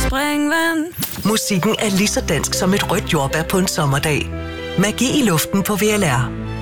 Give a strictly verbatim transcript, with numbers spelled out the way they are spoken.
springvand. Musikken er lige så dansk som et rødt jordbær på en sommerdag. Magi i luften på V L R.